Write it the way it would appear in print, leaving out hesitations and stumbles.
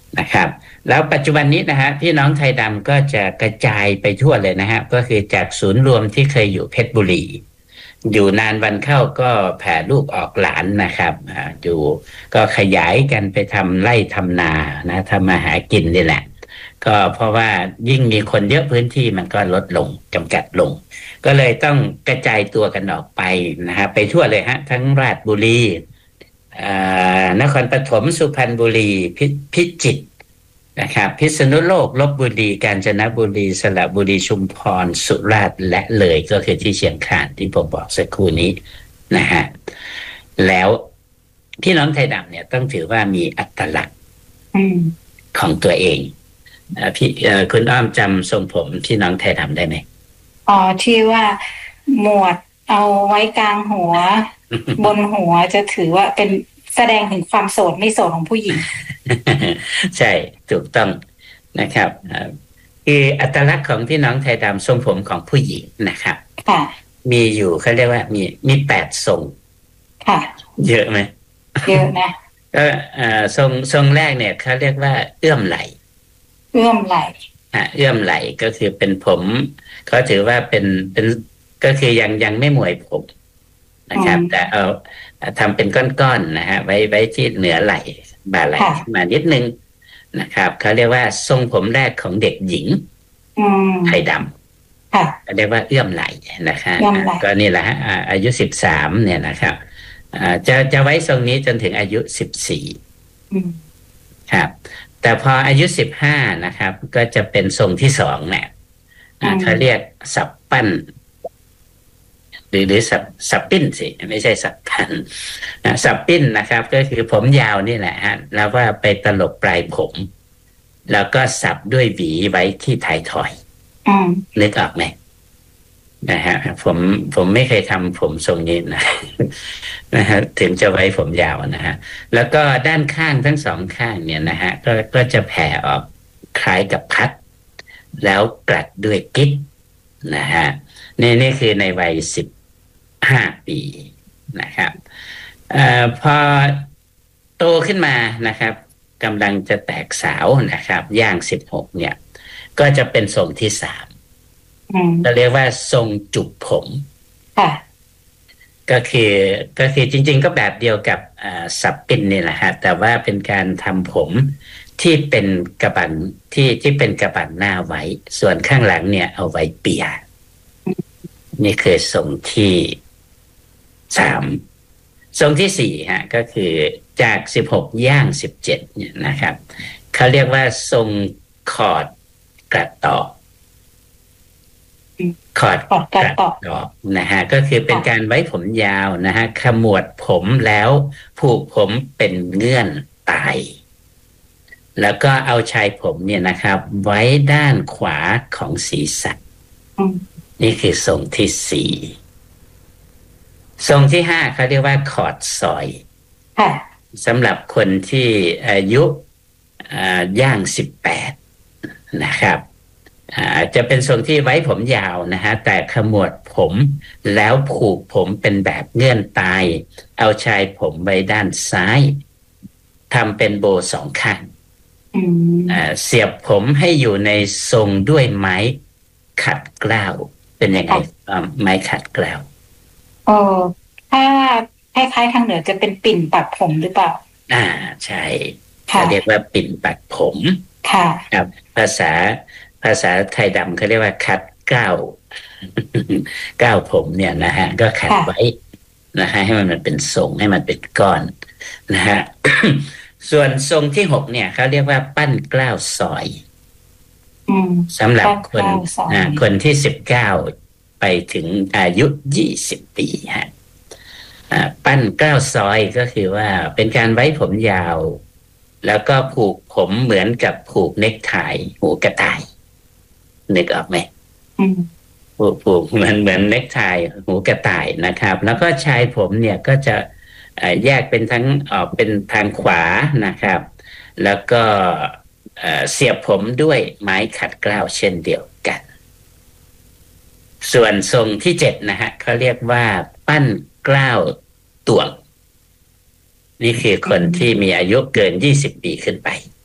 นะครับแล้วปัจจุบันนี้นะฮะพี่น้องไทยดำก็จะกระจายไปทั่วเลยนะฮะก็คือจากศูนย์รวมที่เคยอยู่เพชรบุรีอยู่นานวันเข้าก็แผ่ลูกออกหลานนะครับอยู่ก็ขยายกันไปทำไร่ทำนานะทำมาหากินนี่แหละก็เพราะว่ายิ่งมีคนเยอะพื้นที่มันก็ลดลงจำกัดลงก็เลยต้องกระจายตัวกันออกไปนะฮะไปทั่วเลยฮะทั้งราชบุรีนครปฐมสุพรรณบุรีพิจิตรนะครับพิษณุโลกลพบุรีกาญจนบุรีสระบุรีชุมพรสุราษฎร์และเลยก็คือที่เชียงคานที่ผมบอกสักครู่นี้นะฮะแล้วพี่น้องไทยดำเนี่ยต้องถือว่ามีอัตลักษณ์ของตัวเองพี่คุณอ้อมจำทรงผมที่น้องไทยดำได้ไหมอ๋อที่ว่าหมวดเอาไว้กลางหัว บนหัวจะถือว่าเป็นแสดงถึงความโสดไม่โสดของผู้หญิงใช่ถูกต้องนะครับคืออัตลักษณ์ของพี่น้องไทยดำทรงผมของผู้หญิงนะครับมีอยู่เขาเรียกว่ามี8 ทรงค่ะเยอะไหมเยอะนะก็ทรงแรกเนี่ยเขาเรียกว่าเอื้อมไหลเอื้อมไหลเอื้อมไหลก็คือเป็นผมเขาถือว่าเป็นก็คือยังไม่มวยผมนะครับแต่เอาทำเป็นก้อนๆนะฮะไว้ที่เหนือไหล่บ่าไหล่มานิดนึงนะครับเขาเรียกว่าทรงผมแรกของเด็กหญิงไทยดำเรียกว่าเอื้อมไหลนะคะก็นี่แหละฮะอายุ13เนี่ยนะครับจะไว้ทรงนี้จนถึงอายุ14ครับแต่พออายุ15นะครับก็จะเป็นทรงที่2เนี่ยเขาเรียกสับปั้นหรือสับปิ้นสิไม่ใช่สับพันสับปิ้นนะครับก็คือผมยาวนี่แหละฮะแล้วว่าไปตลบปลายผมแล้วก็สับด้วยหวีไว้ที่ท้ายทอยนึกออกไหมนะฮะผมไม่เคยทำผมทรงนี้นะฮะถึงจะไว้ผมยาวนะฮะแล้วก็ด้านข้างทั้งสองข้างเนี่ยนะฮะก็จะแผ่ออกคล้ายกับพัดแล้วกลัดด้วยกิ๊กนะฮะนี่คือในวัย15 ปีนะครับพอโตขึ้นมานะครับกำลังจะแตกสาวนะครับย่าง16เนี่ยก็จะเป็นทรงที่3เราเรียกว่าทรงจุกผมก็คือจริงๆก็แบบเดียวกับสับปิ้นนี่แหละฮะแต่ว่าเป็นการทำผมที่เป็นกระบันที่เป็นกระบันหน้าไว้ส่วนข้างหลังเนี่ยเอาไว้เปียนี่คือทรงที่3ทรงที่4ฮะก็คือจาก16ย่าง17เนี่ยนะครับเขาเรียกว่าทรงคอร์ดกระตอกคอร์ดกระตอกนะฮะก็คือเป็นการไว้ผมยาวนะฮะขมวดผมแล้วผูกผมเป็นเงื่อนตายแล้วก็เอาชายผมเนี่ยนะครับไว้ด้านขวาของศีรษะนี่คือทรงที่4ทรงที่5เขาเรียกว่าคอร์ดซอยสำหรับคนที่อายุย่าง18นะครับจะเป็นทรงที่ไว้ผมยาวนะฮะแต่ขมวดผมแล้วผูกผมเป็นแบบเงื่อนตายเอาชายผมไว้ด้านซ้ายทำเป็นโบ2 ข้างเสียบผมให้อยู่ในทรงด้วยไม้ขัดเกล้าเป็นยังไงไม้ขัดเกล้าถ้าคล้ายๆทางเหนือจะเป็นปิ่นปักผมหรือเปล่าใช่เขาเรียกว่าปิ่นปักผมค่ะครับภาษาไทยดำเขาเรียกว่าขัดเกล้าเกล้าผมเนี่ยนะฮะก็ขัดไว้นะฮะให้มันเป็นทรงให้มันเป็นก้อนนะฮะ ส่วนทรงที่6เนี่ยเขาเรียกว่าปั้นเกล้าซอยสำหรับคนที่19ไปถึงอายุ20 ปีฮะปั้นเกล้าซอยก็คือว่าเป็นการไว้ผมยาวแล้วก็ผูกผมเหมือนกับผูกเนคไทหูกระต่ายนึกออกไหมผูกเหมือนเนคไทหูกระต่ายนะครับแล้วก็ชายผมเนี่ยก็จะแยกเป็นทั้งออกเป็นทางขวานะครับแล้วก็เสียบผมด้วยไม้ขัดเกล้าเช่นเดียวกันส่วนทรงที่7นะฮะเขาเรียกว่าปั้นเกล้าต่วงนี่คือคนที่มีอายุเกิน20 ปีขึ้นไป